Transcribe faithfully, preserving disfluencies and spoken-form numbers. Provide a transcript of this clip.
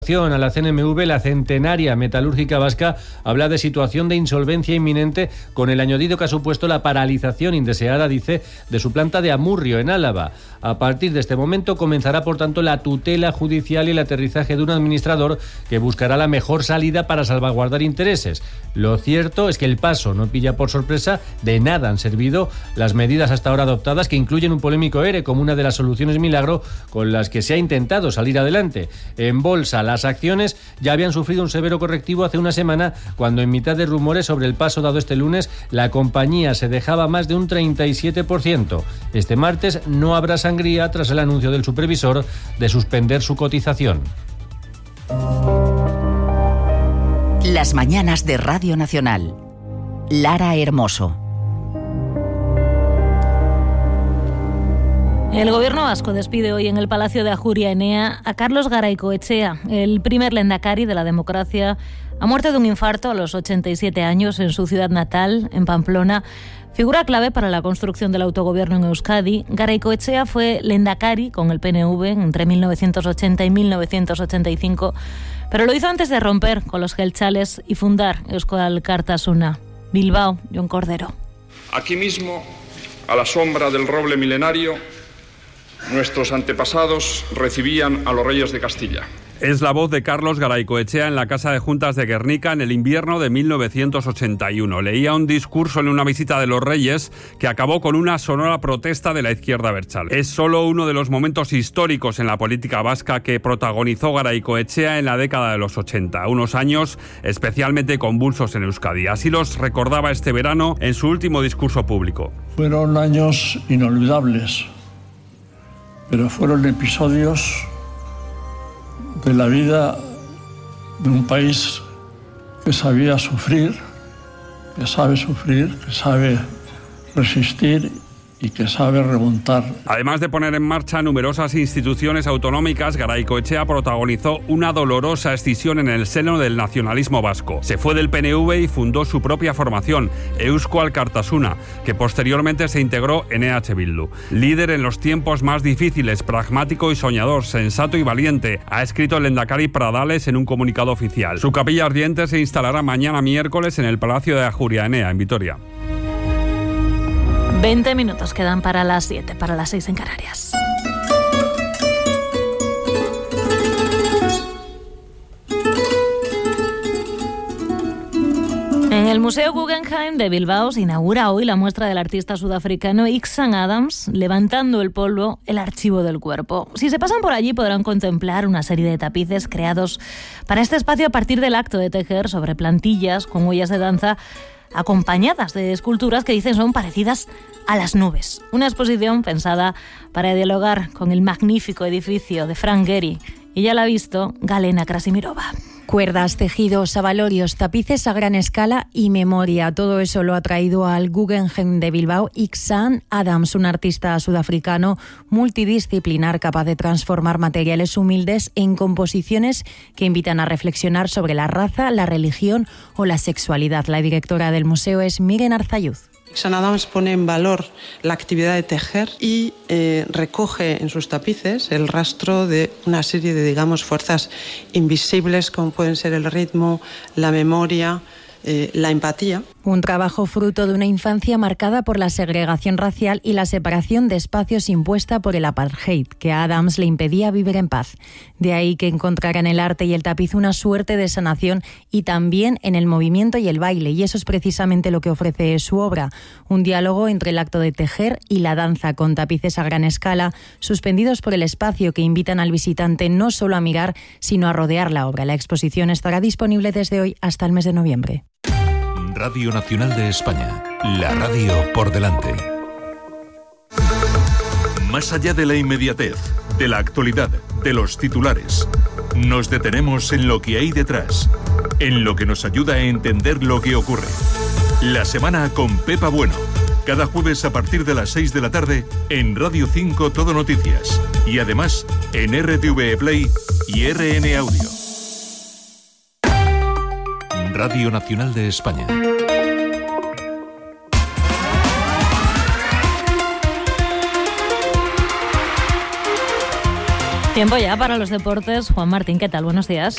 A la C N M V, la centenaria metalúrgica vasca habla de situación de insolvencia inminente con el añadido que ha supuesto la paralización indeseada, dice, de su planta de Amurrio, en Álava. A partir de este momento comenzará, por tanto, la tutela judicial y el aterrizaje de un administrador que buscará la mejor salida para salvaguardar intereses. Lo cierto es que el paso no pilla por sorpresa, de nada han servido las medidas hasta ahora adoptadas, que incluyen un polémico ERE como una de las soluciones milagro con las que se ha intentado salir adelante. En bolsa, las acciones ya habían sufrido un severo correctivo hace una semana, cuando en mitad de rumores sobre el paso dado este lunes, la compañía se dejaba más de un treinta y siete por ciento. Este martes no habrá sangría tras el anuncio del supervisor de suspender su cotización. Las mañanas de Radio Nacional. Lara Hermoso. El gobierno vasco despide hoy en el Palacio de Ajuria Enea a Carlos Garaikoetxea, el primer lehendakari de la democracia. Ha muerto de un infarto a los ochenta y siete años en su ciudad natal, en Pamplona. Figura clave para la construcción del autogobierno en Euskadi. Garaikoetxea fue lehendakari con el P N V entre mil novecientos ochenta y mil novecientos ochenta y cinco, pero lo hizo antes de romper con los jeltzales y fundar Euskal Alkartasuna. Bilbao, Jon Cordero. Aquí mismo, a la sombra del roble milenario, nuestros antepasados recibían a los reyes de Castilla. Es la voz de Carlos Garaikoetxea en la Casa de Juntas de Guernica en el invierno de mil novecientos ochenta y uno. Leía un discurso en una visita de los reyes que acabó con una sonora protesta de la izquierda abertzale. Es solo uno de los momentos históricos en la política vasca que protagonizó Garaikoetxea en la década de los ochenta, unos años especialmente convulsos en Euskadi. Así los recordaba este verano en su último discurso público. Fueron años inolvidables, pero fueron episodios de la vida de un país que sabía sufrir, que sabe sufrir, que sabe resistir y que sabe remontar. Además de poner en marcha numerosas instituciones autonómicas, Garaikoetxea protagonizó una dolorosa escisión en el seno del nacionalismo vasco. Se fue del P N V y fundó su propia formación, Eusko Alkartasuna, que posteriormente se integró en E H Bildu. Líder en los tiempos más difíciles, pragmático y soñador, sensato y valiente, ha escrito el lehendakari Pradales en un comunicado oficial. Su capilla ardiente se instalará mañana miércoles en el Palacio de Ajuria Enea, en Vitoria. veinte minutos quedan para las siete, para las seis en Canarias. En el Museo Guggenheim de Bilbao se inaugura hoy la muestra del artista sudafricano Ixan Adams, levantando el polvo, el archivo del cuerpo. Si se pasan por allí podrán contemplar una serie de tapices creados para este espacio a partir del acto de tejer sobre plantillas con huellas de danza, acompañadas de esculturas que dicen son parecidas a las nubes. Una exposición pensada para dialogar con el magnífico edificio de Frank Gehry. Y ya la ha visto Galena Krasimirova. Cuerdas, tejidos, abalorios, tapices a gran escala y memoria. Todo eso lo ha traído al Guggenheim de Bilbao Ixan Adams, un artista sudafricano multidisciplinar capaz de transformar materiales humildes en composiciones que invitan a reflexionar sobre la raza, la religión o la sexualidad. La directora del museo es Miren Arzayuz. Ixan Adams pone en valor la actividad de tejer y eh, recoge en sus tapices el rastro de una serie de, digamos, fuerzas invisibles como pueden ser el ritmo, la memoria, eh, la empatía. Un trabajo fruto de una infancia marcada por la segregación racial y la separación de espacios impuesta por el apartheid, que a Adams le impedía vivir en paz. De ahí que encontrara en el arte y el tapiz una suerte de sanación y también en el movimiento y el baile, y eso es precisamente lo que ofrece su obra, un diálogo entre el acto de tejer y la danza, con tapices a gran escala, suspendidos por el espacio que invitan al visitante no solo a mirar, sino a rodear la obra. La exposición estará disponible desde hoy hasta el mes de noviembre. Radio Nacional de España, la radio por delante. Más allá de la inmediatez, de la actualidad, de los titulares, nos detenemos en lo que hay detrás, en lo que nos ayuda a entender lo que ocurre. La semana con Pepa Bueno, cada jueves a partir de las seis de la tarde en Radio cinco Todo Noticias y además en R T V E Play y R N Audio. Radio Nacional de España. Tiempo ya para los deportes. Juan Martín, ¿qué tal? Buenos días.